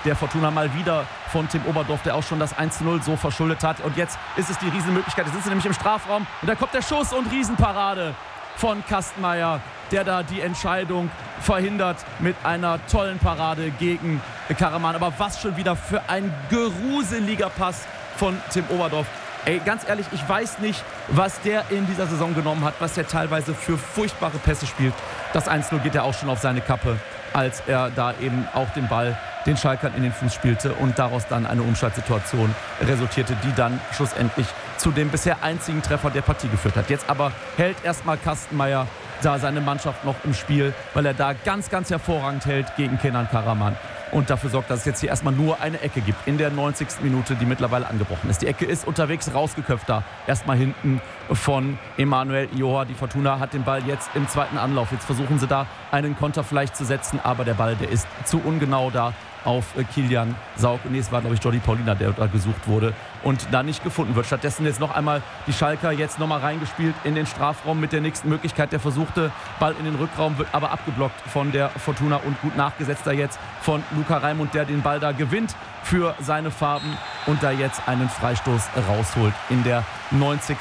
der Fortuna mal wieder von Tim Oberdorf, der auch schon das 1:0 so verschuldet hat. Und jetzt ist es die Riesenmöglichkeit. Jetzt sind sie nämlich im Strafraum und da kommt der Schuss und Riesenparade von Kastenmeier, der da die Entscheidung verhindert mit einer tollen Parade gegen Karaman. Aber was schon wieder für ein geruseliger Pass von Tim Oberdorf. Ey, ganz ehrlich, ich weiß nicht, was der in dieser Saison genommen hat, was der teilweise für furchtbare Pässe spielt. Das 1:0 geht ja auch schon auf seine Kappe, als er da eben auch den Ball den Schalkern in den Fuß spielte und daraus dann eine Umschaltsituation resultierte, die dann schlussendlich zu dem bisher einzigen Treffer der Partie geführt hat. Jetzt aber hält erstmal Kastenmeier da seine Mannschaft noch im Spiel, weil er da ganz, ganz hervorragend hält gegen Kenan Karaman. Und dafür sorgt, dass es jetzt hier erstmal nur eine Ecke gibt in der 90. Minute, die mittlerweile angebrochen ist. Die Ecke ist unterwegs rausgeköpft da. Erstmal hinten von Emanuel Ijoa. Die Fortuna hat den Ball jetzt im zweiten Anlauf. Jetzt versuchen sie da einen Konter vielleicht zu setzen, aber der Ball, der ist zu ungenau da auf Kilian Saug. Nee, es war, glaube ich, Jordi Paulina, der da gesucht wurde und da nicht gefunden wird. Stattdessen jetzt noch einmal die Schalker jetzt nochmal reingespielt in den Strafraum mit der nächsten Möglichkeit. Der versuchte Ball in den Rückraum, wird aber abgeblockt von der Fortuna und gut nachgesetzt da jetzt von Luca Raimund, der den Ball da gewinnt für seine Farben und da jetzt einen Freistoß rausholt in der 90.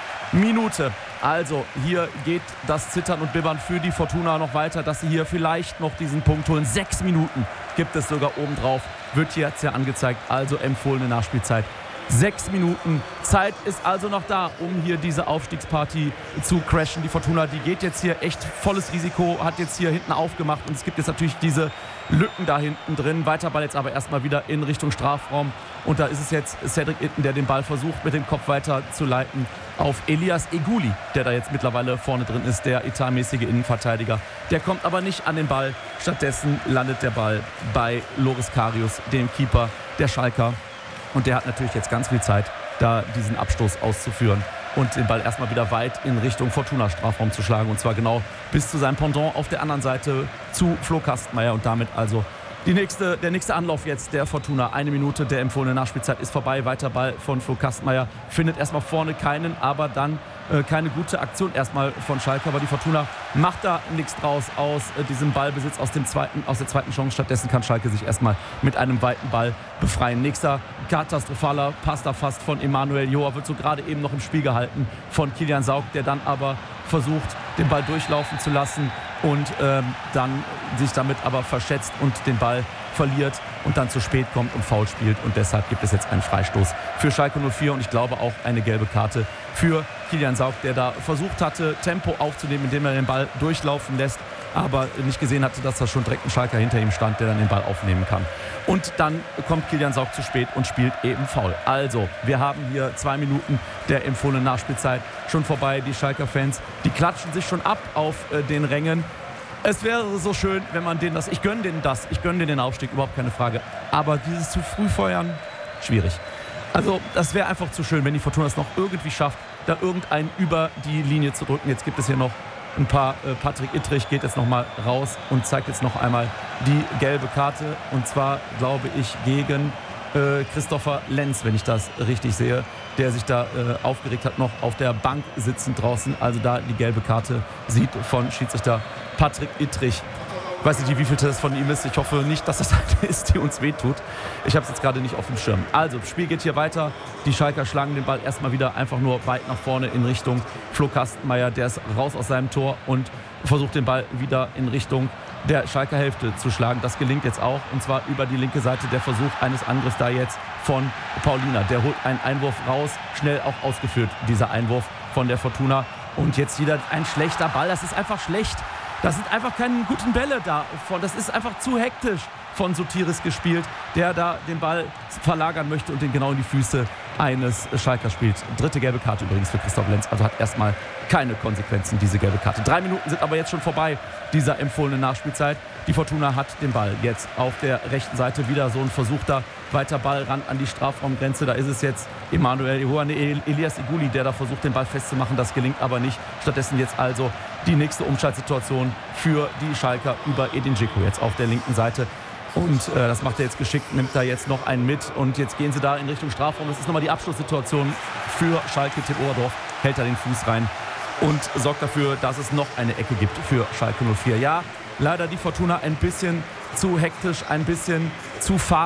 Minute. Also hier geht das Zittern und Bibbern für die Fortuna noch weiter, dass sie hier vielleicht noch diesen Punkt holen. 6 Minuten gibt es sogar obendrauf, wird hier jetzt ja angezeigt, also empfohlene Nachspielzeit. 6 Minuten. Zeit ist also noch da, um hier diese Aufstiegsparty zu crashen. Die Fortuna, die geht jetzt hier echt volles Risiko, hat jetzt hier hinten aufgemacht und es gibt jetzt natürlich diese Lücken da hinten drin. Weiter Ball jetzt aber erstmal wieder in Richtung Strafraum und da ist es jetzt Cedric Itten, der den Ball versucht mit dem Kopf weiter zu leiten auf Elias Eguli, der da jetzt mittlerweile vorne drin ist, der etatmäßige Innenverteidiger. Der kommt aber nicht an den Ball. Stattdessen landet der Ball bei Loris Karius, dem Keeper der Schalker. Und der hat natürlich jetzt ganz viel Zeit, da diesen Abstoß auszuführen und den Ball erstmal wieder weit in Richtung Fortuna-Strafraum zu schlagen. Und zwar genau bis zu seinem Pendant auf der anderen Seite zu Flo Kastenmeier. Und damit also der nächste Anlauf jetzt der Fortuna. 1 Minute der empfohlenen Nachspielzeit ist vorbei. Weiter Ball von Flo Kastenmeier. Findet erstmal vorne keinen, aber dann keine gute Aktion erstmal von Schalke. Aber die Fortuna macht da nichts draus aus diesem Ballbesitz aus der zweiten Chance. Stattdessen kann Schalke sich erstmal mit einem weiten Ball befreien. Nächster katastrophaler Pass da fast von Emanuel Ijoa. Wird so gerade eben noch im Spiel gehalten von Kilian Saug, der dann aber versucht, den Ball durchlaufen zu lassen und dann sich damit aber verschätzt und den Ball verliert und dann zu spät kommt und Foul spielt. Und deshalb gibt es jetzt einen Freistoß für Schalke 04 und ich glaube auch eine gelbe Karte für Kilian Saug, der da versucht hatte, Tempo aufzunehmen, indem er den Ball durchlaufen lässt, aber nicht gesehen hatte, dass da schon direkt ein Schalker hinter ihm stand, der dann den Ball aufnehmen kann. Und dann kommt Kilian Saug zu spät und spielt eben Foul. Also, wir haben hier 2 Minuten der empfohlenen Nachspielzeit schon vorbei. Die Schalker-Fans, die klatschen sich schon ab auf den Rängen. Es wäre so schön, wenn man denen das... Ich gönne denen den Aufstieg, überhaupt keine Frage. Aber dieses zu früh feuern, schwierig. Also, das wäre einfach zu schön, wenn die Fortuna es noch irgendwie schafft, da irgendeinen über die Linie zu drücken. Jetzt gibt es hier noch ein paar. Patrick Ittrich geht jetzt nochmal raus und zeigt jetzt noch einmal die gelbe Karte. Und zwar, glaube ich, gegen Christopher Lenz, wenn ich das richtig sehe, der sich da aufgeregt hat, noch auf der Bank sitzend draußen. Also da die gelbe Karte sieht von Schiedsrichter Patrick Ittrich. Ich weiß nicht, wie viel das von ihm ist. Ich hoffe nicht, dass das eine ist, die uns wehtut. Ich habe es jetzt gerade nicht auf dem Schirm. Also, das Spiel geht hier weiter. Die Schalker schlagen den Ball erstmal wieder einfach nur weit nach vorne in Richtung Flo Kastenmeier. Der ist raus aus seinem Tor und versucht den Ball wieder in Richtung der Schalker Hälfte zu schlagen. Das gelingt jetzt auch. Und zwar über die linke Seite der Versuch eines Angriffs da jetzt von Paulina. Der holt einen Einwurf raus. Schnell auch ausgeführt, dieser Einwurf von der Fortuna. Und jetzt wieder ein schlechter Ball. Das ist einfach schlecht. Das sind einfach keine guten Bälle da. Das ist einfach zu hektisch von Sotiris gespielt, der da den Ball verlagern möchte und den genau in die Füße eines Schalkers spielt. 3. gelbe Karte übrigens für Christoph Lenz. Also hat erstmal keine Konsequenzen, diese gelbe Karte. 3 Minuten sind aber jetzt schon vorbei, dieser empfohlenen Nachspielzeit. Die Fortuna hat den Ball jetzt auf der rechten Seite. Wieder so ein versuchter weiter Ball ran an die Strafraumgrenze. Da ist es jetzt Emanuel Ijoa, Elias Eguli, der da versucht, den Ball festzumachen. Das gelingt aber nicht. Stattdessen jetzt also die nächste Umschaltsituation für die Schalker über Edin Dzeko jetzt auf der linken Seite. Und das macht er jetzt geschickt, nimmt da jetzt noch einen mit. Und jetzt gehen sie da in Richtung Strafraum. Das ist nochmal die Abschlusssituation für Schalke. Tim Oberdorf hält da den Fuß rein und sorgt dafür, dass es noch eine Ecke gibt für Schalke 04. Ja, leider die Fortuna ein bisschen zu hektisch, ein bisschen zu